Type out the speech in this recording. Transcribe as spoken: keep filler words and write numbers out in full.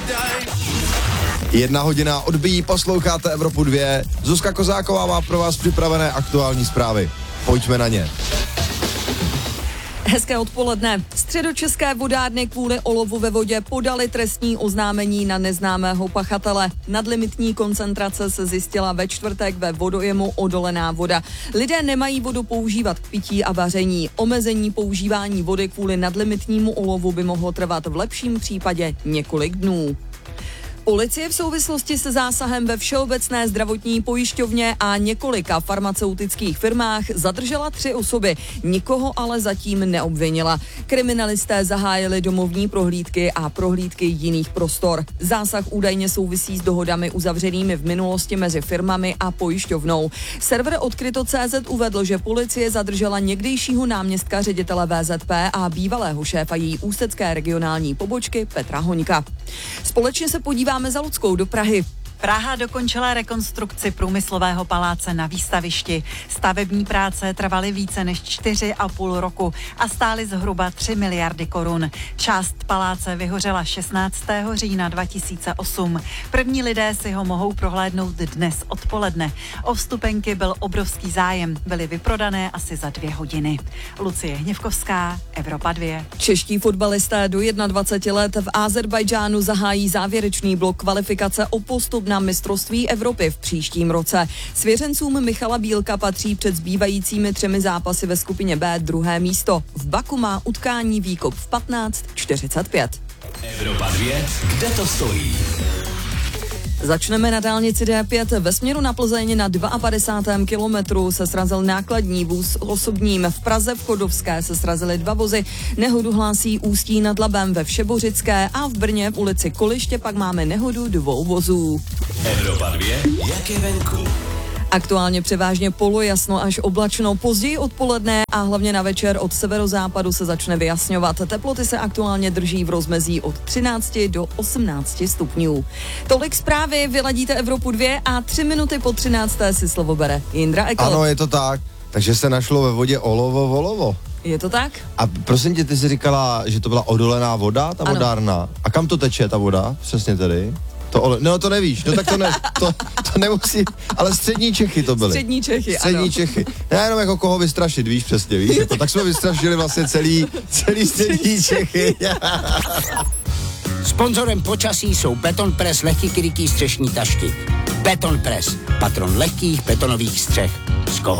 Jedna hodina odbíjí, posloucháte Evropu dva. Zuzka Kozáková má pro vás připravené aktuální zprávy. Pojďme na ně. Hezké odpoledne. Středočeské vodárny kvůli olovu ve vodě podali trestní oznámení na neznámého pachatele. Nadlimitní koncentrace se zjistila ve čtvrtek ve vodojemu Odolená voda. Lidé nemají vodu používat k pití a vaření. Omezení používání vody kvůli nadlimitnímu olovu by mohlo trvat v lepším případě několik dnů. Policie v souvislosti se zásahem ve Všeobecné zdravotní pojišťovně a několika farmaceutických firmách zadržela tři osoby, nikoho ale zatím neobvinila. Kriminalisté zahájili domovní prohlídky a prohlídky jiných prostor. Zásah údajně souvisí s dohodami uzavřenými v minulosti mezi firmami a pojišťovnou. Server Odkryto tečka cé zet uvedl, že policie zadržela někdejšího náměstka ředitele vé zet pé a bývalého šéfa její ústecké regionální pobočky Petra Hoňka. Společně se podíváme za Ludskou do Prahy. Praha dokončila rekonstrukci průmyslového paláce na Výstavišti. Stavební práce trvaly více než čtyři a půl roku a stály zhruba tři miliardy korun. Část paláce vyhořela šestnáctého října dva tisíce osm. První lidé si ho mohou prohlédnout dnes odpoledne. O vstupenky byl obrovský zájem. Byly vyprodané asi za dvě hodiny. Lucie Hněvkovská, Evropa dva. Čeští fotbalisté do dvacet jedna let v Azerbajdžánu zahájí závěrečný blok kvalifikace o postup na mistrovství Evropy v příštím roce. Svěřencům Michala Bílka patří před zbývajícími třemi zápasy ve skupině B druhé místo. V Baku má utkání výkop v patnáct čtyřicet pět. Evropa dva, kde to stojí? Začneme na dálnici D pět. Ve směru na Plzeň na padesátém druhém kilometru se srazil nákladní vůz osobním. V Praze v Chodovské se srazily dva vozy. Nehodu hlásí Ústí nad Labem ve Všebořické a v Brně v ulici Koliště pak máme nehodu dvou vozů. Evropa dva, jak je venku? Aktuálně převážně polojasno až oblačno, později odpoledne a hlavně na večer od severozápadu se začne vyjasňovat. Teploty se aktuálně drží v rozmezí od třinácti do osmnácti stupňů. Tolik zprávy, vyladíte Evropu dva a tři minuty po třinácté si slovo bere Jindra Ekl. Ano, je to tak. Takže se našlo ve vodě olovo, volovo. Je to tak? A prosím tě, ty jsi říkala, že to byla odolená voda, ta ano. vodárna. A kam to teče, ta voda? Přesně tedy. To ole... No to nevíš, no tak to, ne, to, to nemusí, ale střední Čechy to byly. Střední Čechy, Střední ano. Čechy. Já jenom jako koho vystrašit, víš, přesně, víš. Jako, tak jsme vystrašili vlastně celý, celý střední Čechy. Sponzorem počasí jsou Beton Press lehký krytý střešní tašky. Beton Press, patron lehkých betonových střech. Z koho